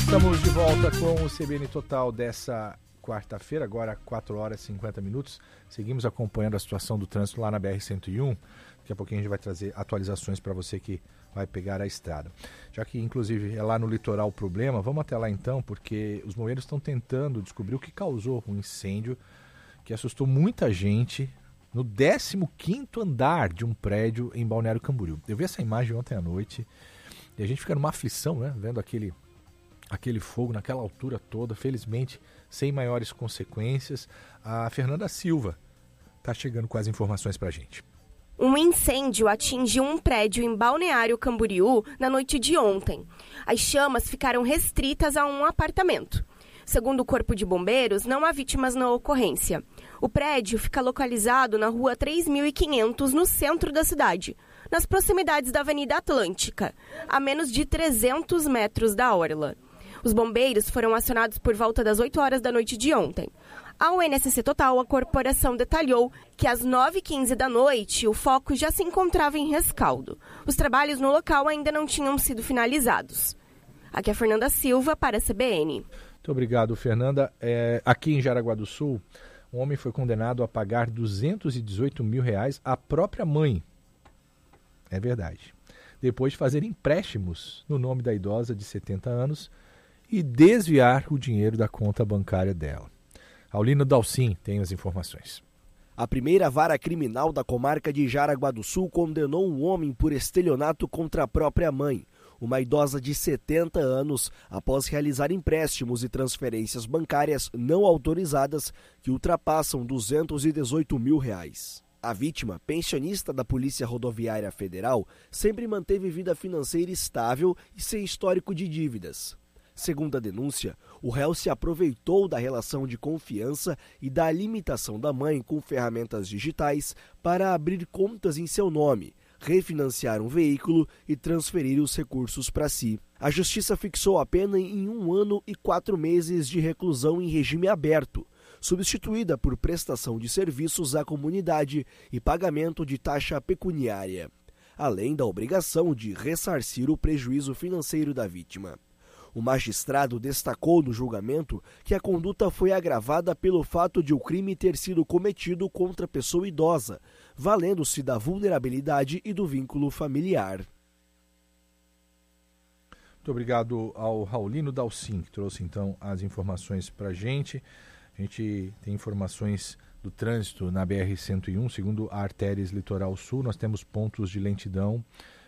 Estamos de volta com o CBN Total dessa quarta-feira, agora 4 horas e 50 minutos. Seguimos acompanhando a situação do trânsito lá na BR-101. Daqui a pouquinho a gente vai trazer atualizações para você que vai pegar a estrada. Já que, inclusive, é lá no litoral o problema, vamos até lá então, porque os bombeiros estão tentando descobrir o que causou um incêndio que assustou muita gente no 15º andar de um prédio em Balneário Camboriú. Eu vi essa imagem ontem à noite e a gente fica numa aflição, né? Vendo aquele fogo naquela altura toda, felizmente sem maiores consequências. A Fernanda Silva está chegando com as informações para a gente. Um incêndio atingiu um prédio em Balneário Camboriú na noite de ontem. As chamas ficaram restritas a um apartamento. Segundo o Corpo de Bombeiros, não há vítimas na ocorrência. O prédio fica localizado na rua 3.500, no centro da cidade, nas proximidades da Avenida Atlântica, a menos de 300 metros da orla. Os bombeiros foram acionados por volta das 8 horas da noite de ontem. Ao NSC Total, a corporação detalhou que às 9h15 da noite o foco já se encontrava em rescaldo. Os trabalhos no local ainda não tinham sido finalizados. Aqui é a Fernanda Silva para a CBN. Muito obrigado, Fernanda. Aqui em Jaraguá do Sul, um homem foi condenado a pagar R$218 mil à própria mãe. É verdade. Depois de fazer empréstimos no nome da idosa de 70 anos e desviar o dinheiro da conta bancária dela. Aulino Dalcin tem as informações. A primeira vara criminal da comarca de Jaraguá do Sul condenou um homem por estelionato contra a própria mãe, uma idosa de 70 anos, após realizar empréstimos e transferências bancárias não autorizadas que ultrapassam R$218 mil. A vítima, pensionista da Polícia Rodoviária Federal, sempre manteve vida financeira estável e sem histórico de dívidas. Segundo a denúncia, o réu se aproveitou da relação de confiança e da limitação da mãe com ferramentas digitais para abrir contas em seu nome, refinanciar um veículo e transferir os recursos para si. A Justiça fixou a pena em 1 ano e 4 meses de reclusão em regime aberto, substituída por prestação de serviços à comunidade e pagamento de taxa pecuniária, além da obrigação de ressarcir o prejuízo financeiro da vítima. O magistrado destacou no julgamento que a conduta foi agravada pelo fato de o crime ter sido cometido contra pessoa idosa, valendo-se da vulnerabilidade e do vínculo familiar. Muito obrigado ao Raulino Dalcin, que trouxe então as informações para a gente. A gente tem informações do trânsito na BR-101, segundo a Artérias Litoral Sul. Nós temos pontos de lentidão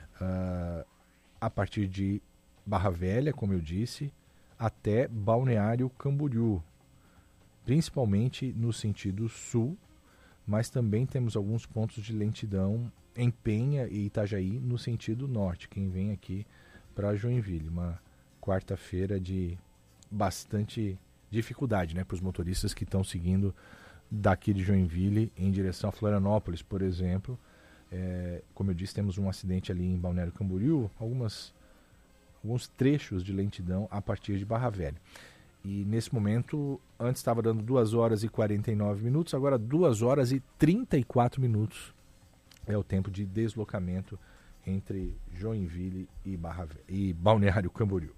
a partir de Barra Velha, como eu disse, até Balneário Camboriú, principalmente no sentido sul, mas também temos alguns pontos de lentidão em Penha e Itajaí no sentido norte, quem vem aqui para Joinville. Uma quarta-feira de bastante dificuldade, né, para os motoristas que estão seguindo daqui de Joinville em direção a Florianópolis, por exemplo. Como eu disse, temos um acidente ali em Balneário Camboriú, alguns trechos de lentidão a partir de Barra Velha. E nesse momento, antes estava dando 2 horas e 49 minutos, agora 2 horas e 34 minutos é o tempo de deslocamento entre Joinville e Balneário Camboriú.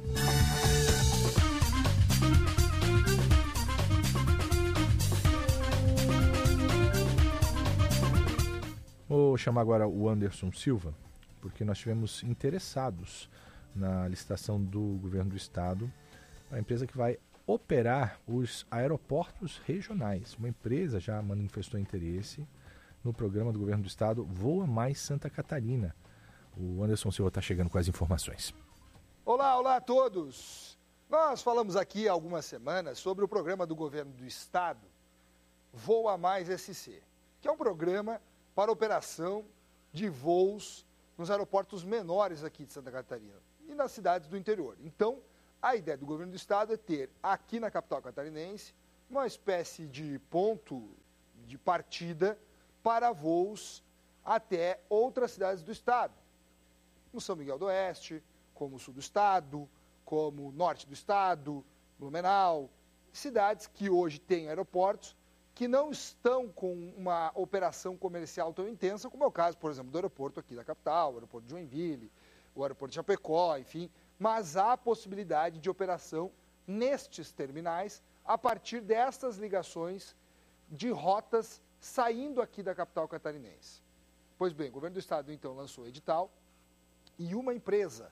Vou chamar agora o Anderson Silva, porque nós tivemos interessados na licitação do governo do estado, a empresa que vai operar os aeroportos regionais. Uma empresa já manifestou interesse no programa do governo do estado Voa Mais Santa Catarina. O Anderson Silva está chegando com as informações. Olá a todos! Nós falamos aqui há algumas semanas sobre o programa do governo do estado Voa Mais SC, que é um programa para operação de voos nos aeroportos menores aqui de Santa Catarina e nas cidades do interior. Então, a ideia do governo do estado é ter aqui na capital catarinense uma espécie de ponto de partida para voos até outras cidades do estado, como São Miguel do Oeste, como o sul do estado, como o norte do estado, Blumenau, cidades que hoje têm aeroportos que não estão com uma operação comercial tão intensa, como é o caso, por exemplo, do aeroporto aqui da capital, o aeroporto de Joinville, o aeroporto de Chapecó, enfim, mas há possibilidade de operação nestes terminais a partir destas ligações de rotas saindo aqui da capital catarinense. Pois bem, o governo do estado então lançou o edital e uma empresa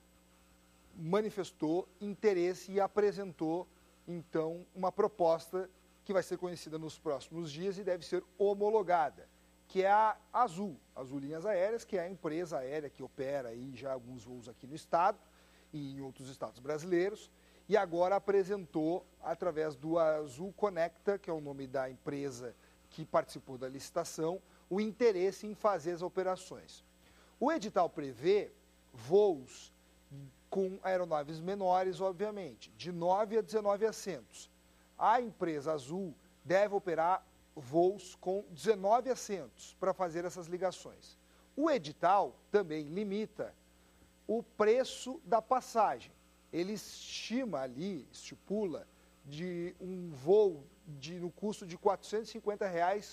manifestou interesse e apresentou então uma proposta que vai ser conhecida nos próximos dias e deve ser homologada, que é a Azul Linhas Aéreas, que é a empresa aérea que opera aí já alguns voos aqui no estado e em outros estados brasileiros, e agora apresentou, através do Azul Conecta, que é o nome da empresa que participou da licitação, o interesse em fazer as operações. O edital prevê voos com aeronaves menores, obviamente, de 9 a 19 assentos. A empresa Azul deve operar voos com 19 assentos para fazer essas ligações. O edital também limita o preço da passagem. Ele estipula de um voo no custo de R$ 450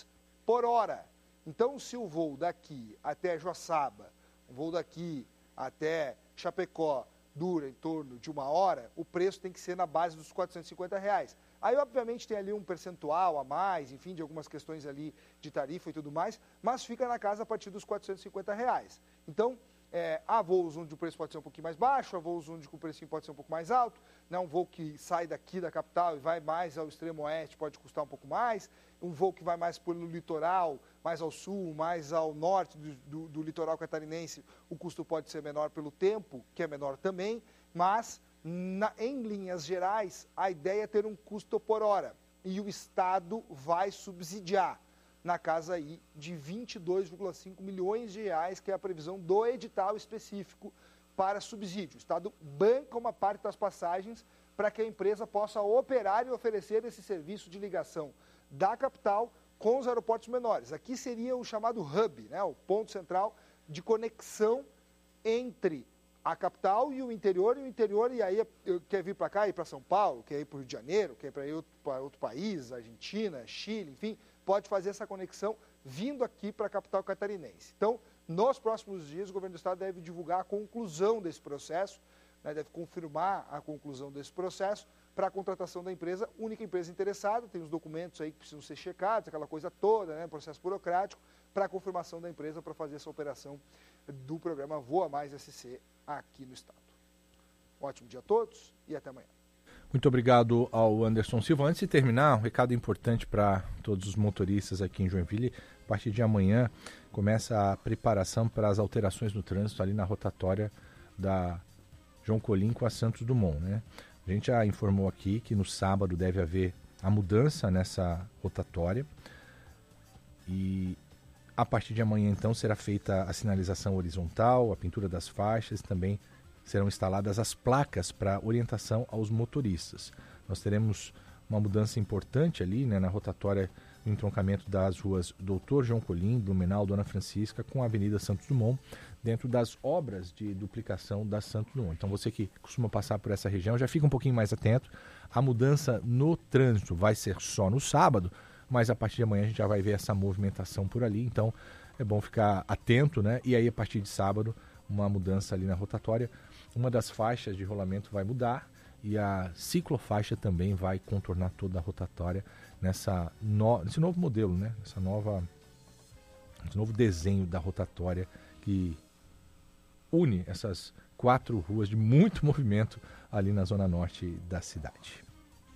por hora. Então, se o voo daqui até Joaçaba, o voo daqui até Chapecó dura em torno de 1 hora, o preço tem que ser na base dos R$ 450. Aí, obviamente, tem ali um percentual a mais, enfim, de algumas questões ali de tarifa e tudo mais, mas fica na casa a partir dos R$ 450. Então, há voos onde o preço pode ser um pouquinho mais baixo, há voos onde o preço pode ser um pouco mais alto, né? Um voo que sai daqui da capital e vai mais ao extremo oeste pode custar um pouco mais, um voo que vai mais pelo litoral, mais ao sul, mais ao norte do litoral catarinense, o custo pode ser menor pelo tempo, que é menor também, mas em linhas gerais a ideia é ter um custo por hora e o Estado vai subsidiar na casa aí de R$ 22,5 milhões, que é a previsão do edital específico para subsídio. O Estado banca uma parte das passagens para que a empresa possa operar e oferecer esse serviço de ligação da capital com os aeroportos menores. Aqui seria o chamado hub, né, o ponto central de conexão entre a capital e o interior, e aí quer vir para cá, ir para São Paulo, quer ir para o Rio de Janeiro, quer ir para outro país, Argentina, Chile, enfim, pode fazer essa conexão vindo aqui para a capital catarinense. Então, nos próximos dias, o governo do estado deve divulgar a conclusão desse processo, né, deve confirmar a conclusão desse processo para a contratação da empresa, única empresa interessada, tem os documentos aí que precisam ser checados, aquela coisa toda, né, processo burocrático, para a confirmação da empresa para fazer essa operação do programa Voa Mais SC aqui no estado. Um ótimo dia a todos e até amanhã. Muito obrigado ao Anderson Silva. Antes de terminar, um recado importante para todos os motoristas aqui em Joinville. A partir de amanhã começa a preparação para as alterações no trânsito ali na rotatória da João Colim com a Santos Dumont, né? A gente já informou aqui que no sábado deve haver a mudança nessa rotatória e a partir de amanhã então será feita a sinalização horizontal, a pintura das faixas, também serão instaladas as placas para orientação aos motoristas. Nós teremos uma mudança importante ali, né, na rotatória no entroncamento das ruas Doutor João Colim, Blumenau, Dona Francisca, com a Avenida Santos Dumont, dentro das obras de duplicação da Santos Dumont. Então você que costuma passar por essa região já fica um pouquinho mais atento. A mudança no trânsito vai ser só no sábado, mas a partir de amanhã a gente já vai ver essa movimentação por ali, então é bom ficar atento, né? E aí a partir de sábado, uma mudança ali na rotatória. Uma das faixas de rolamento vai mudar e a ciclofaixa também vai contornar toda a rotatória nesse novo modelo, né? Esse novo desenho da rotatória que une essas 4 ruas de muito movimento ali na zona norte da cidade.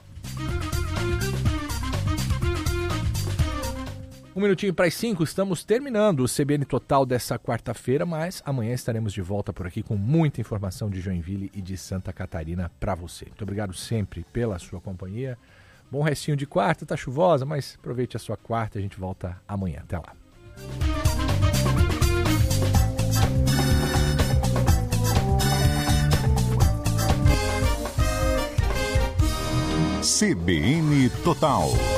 1 minutinho para as 5, estamos terminando o CBN Total dessa quarta-feira, mas amanhã estaremos de volta por aqui com muita informação de Joinville e de Santa Catarina para você. Muito obrigado sempre pela sua companhia. Bom restinho de quarta, tá chuvosa, mas aproveite a sua quarta, a gente volta amanhã. Até lá. CBN Total.